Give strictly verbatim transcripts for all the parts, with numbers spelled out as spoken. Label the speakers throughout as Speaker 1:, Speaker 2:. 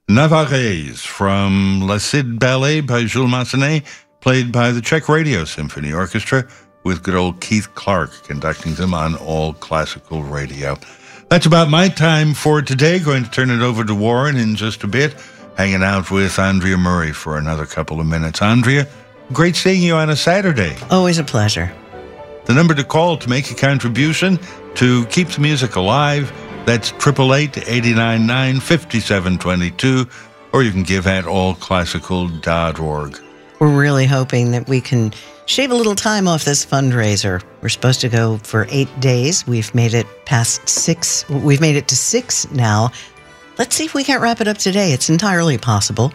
Speaker 1: Navarrese from La Cid Ballet by Jules Massenet, played by the Czech Radio Symphony Orchestra, with good old Keith Clark conducting them on All Classical Radio. That's about my time for today. Going to turn it over to Warren in just a bit, hanging out with Andrea Murray for another couple of minutes. Andrea, great seeing you on a Saturday.
Speaker 2: Always a pleasure.
Speaker 1: The number to call to make a contribution to keep the music alive, that's eight eight eight, eight nine nine, five seven two two, or you can give at all classical dot org.
Speaker 2: We're really hoping that we can shave a little time off this fundraiser. We're supposed to go for eight days. We've made it past six. We've made it to six now. Let's see if we can't wrap it up today. It's entirely possible.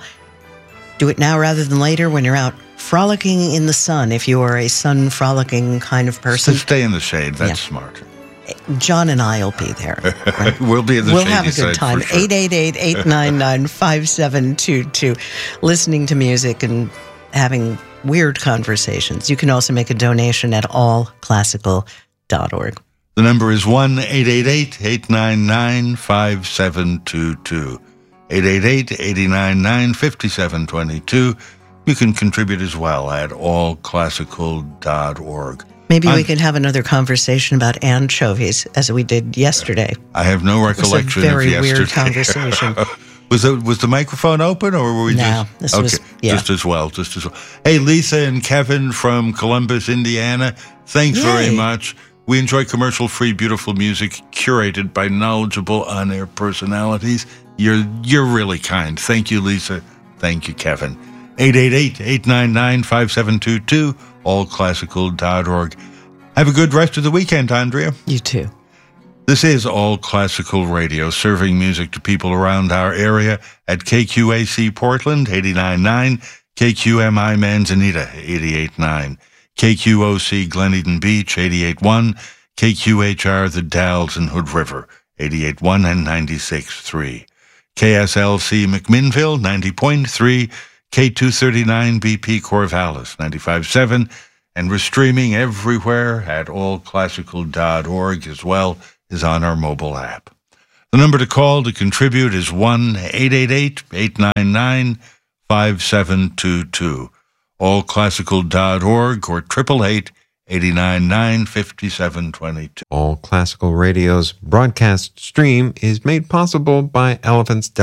Speaker 2: Do it now rather than later when you're out frolicking in the sun, if you are a sun frolicking kind of person.
Speaker 1: So stay in the shade. That's yeah. smart.
Speaker 2: John and I will be there. Right?
Speaker 1: we'll be in the
Speaker 2: We'll
Speaker 1: shady
Speaker 2: have a good
Speaker 1: side
Speaker 2: time.
Speaker 1: for sure.
Speaker 2: eight eight eight, eight nine nine, five seven two two. Listening to music and having weird conversations. You can also make a donation at all classical dot org.
Speaker 1: The number is one eight eight eight, eight nine nine, five seven two two. eight eight eight, eight nine nine, five seven two two. You can contribute as well at all classical dot org.
Speaker 2: Maybe
Speaker 1: I'm,
Speaker 2: we could have another conversation about anchovies, as we did yesterday.
Speaker 1: I have no recollection
Speaker 2: it was a very
Speaker 1: of yesterday.
Speaker 2: weird conversation.
Speaker 1: was, the, was the microphone open, or were we
Speaker 2: no,
Speaker 1: just...
Speaker 2: this
Speaker 1: okay,
Speaker 2: was, yeah.
Speaker 1: just as well, just as well. Hey, Lisa and Kevin from Columbus, Indiana, thanks
Speaker 2: Yay.
Speaker 1: very much. We enjoy commercial-free, beautiful music curated by knowledgeable on-air personalities. You're you're really kind. Thank you, Lisa. Thank you, Kevin. eight eight eight, eight nine nine, five seven two two, all classical dot org. Have a good rest of the weekend, Andrea.
Speaker 2: You too.
Speaker 1: This is All Classical Radio, serving music to people around our area at K Q A C Portland, eighty-nine point nine, K Q M I Manzanita, eighty-eight point nine, K Q O C Glen Eden Beach, eighty-eight point one, K Q H R The Dalles and Hood River, eighty-eight point one and ninety-six point three, K S L C McMinnville, ninety point three, K two thirty-nine B P Corvallis, ninety-five point seven, and we're streaming everywhere at all classical dot org as well as on our mobile app. The number to call to contribute is one eight eight eight, eight nine nine, five seven two two, all classical dot org or eight eight eight, eight nine nine, five seven two two.
Speaker 3: All Classical Radio's broadcast stream is made possible by Elephant's